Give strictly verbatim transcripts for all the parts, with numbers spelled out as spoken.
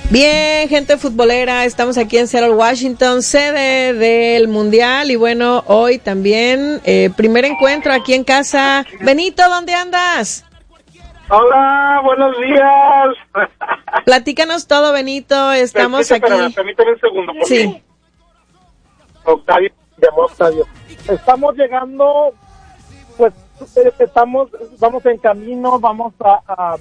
Bien, gente futbolera, estamos aquí en Seattle, Washington, sede del Mundial. Y bueno, hoy también, eh, primer encuentro aquí en casa. Benito, ¿dónde andas? Hola, buenos días. Platícanos todo, Benito, estamos Permítame, aquí. Pero, permítame un segundo, por Sí. favor. Octavio, llamó Octavio. Estamos llegando, pues, estamos, vamos en camino, vamos a, a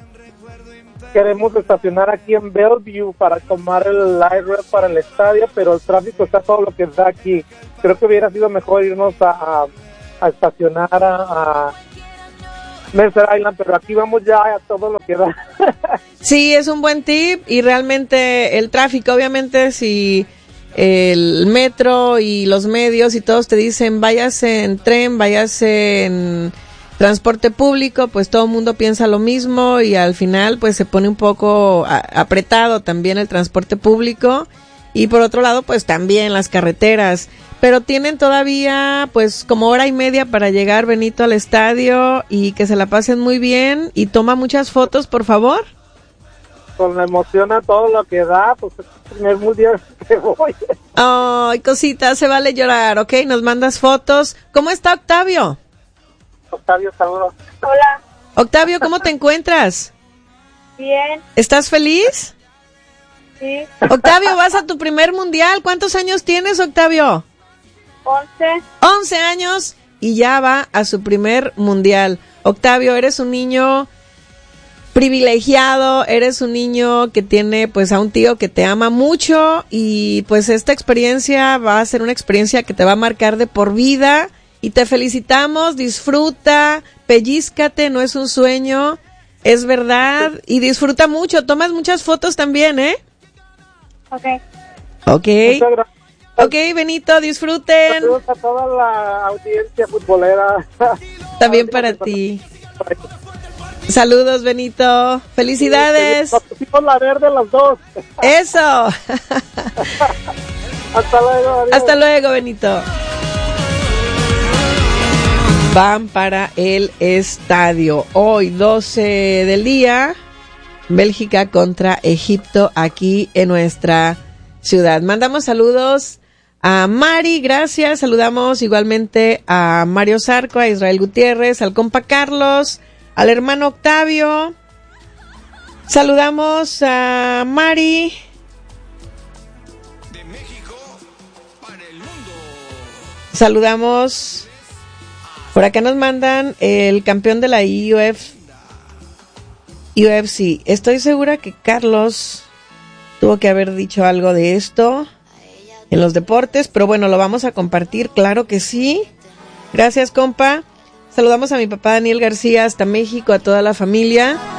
queremos estacionar aquí en Bellevue para tomar el light rail para el estadio, pero el tráfico está todo lo que da aquí. Creo que hubiera sido mejor irnos a, a, a estacionar a, a Mercer Island, pero aquí vamos ya a todo lo que da. Sí, es un buen tip y realmente el tráfico, obviamente, si el metro y los medios y todos te dicen váyase en tren, váyase en transporte público, pues todo el mundo piensa lo mismo y al final pues se pone un poco a- apretado también el transporte público y por otro lado pues también las carreteras, pero tienen todavía pues como hora y media para llegar, Benito, al estadio y que se la pasen muy bien y toma muchas fotos, por favor. Con la emoción a todo lo que da, pues es el primer mundial que voy. Ay, cosita, se vale llorar, ¿ok? Nos mandas fotos. ¿Cómo está Octavio? Octavio, saludos. Hola, Octavio, ¿cómo te encuentras? bien, ¿Estás feliz? sí, Octavio, vas a tu primer mundial. ¿Cuántos años tienes, Octavio? once, once años y ya va a su primer mundial. Octavio, eres un niño privilegiado, eres un niño que tiene pues a un tío que te ama mucho y pues esta experiencia va a ser una experiencia que te va a marcar de por vida y te felicitamos, disfruta, pellízcate, no es un sueño, es verdad y disfruta mucho, tomas muchas fotos también, ¿eh? ok, Ok, Muchas gracias. ok, Benito, disfruten, Saludos a toda la audiencia futbolera. también para ti. Saludos, Benito. Felicidades. Nos pusimos la verde las dos. Eso. Hasta luego. Adiós. Hasta luego, Benito. Van para el estadio. Hoy, doce del día, Bélgica contra Egipto aquí en nuestra ciudad. Mandamos saludos a Mari, gracias. Saludamos igualmente a Mario Zarco, a Israel Gutiérrez, al compa Carlos, al hermano Octavio. Saludamos a Mari. De México para el mundo. Saludamos. Por acá nos mandan el campeón de la U F C. Estoy segura que Carlos tuvo que haber dicho algo de esto en los deportes, pero bueno, lo vamos a compartir, claro que sí. Gracias, compa. Saludamos a mi papá Daniel García hasta México, a toda la familia.